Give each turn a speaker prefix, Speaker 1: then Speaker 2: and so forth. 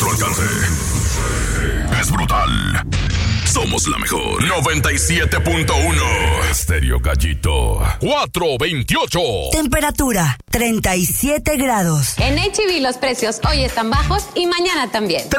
Speaker 1: tu alcance. Es brutal. Somos la mejor. 97.1 Estéreo Gallito 428.
Speaker 2: Temperatura 37 grados.
Speaker 3: En H-E-B los precios hoy están bajos y mañana también.